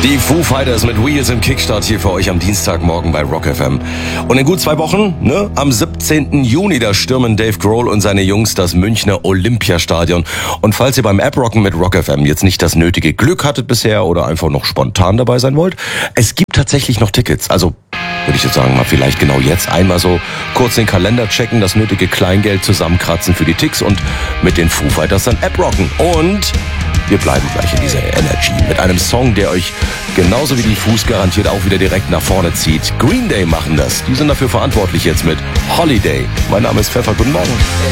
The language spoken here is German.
Die Foo Fighters mit Wheels im Kickstart hier für euch am Dienstagmorgen bei Rock FM. Und in gut 2 Wochen, am 17. Juni, da stürmen Dave Grohl und seine Jungs das Münchner Olympiastadion. Und falls ihr beim App-Rocken mit Rock FM jetzt nicht das nötige Glück hattet bisher oder einfach noch spontan dabei sein wollt, es gibt tatsächlich noch Tickets. Also würde ich jetzt sagen, mal vielleicht genau jetzt einmal so kurz den Kalender checken, das nötige Kleingeld zusammenkratzen für die Ticks und mit den Foo Fighters dann App-Rocken. Und wir bleiben gleich in dieser Energy mit einem Song, der euch genauso wie die Fuß garantiert auch wieder direkt nach vorne zieht. Green Day machen das. Die sind dafür verantwortlich jetzt mit Holiday. Mein Name ist Pfeffer. Guten Morgen.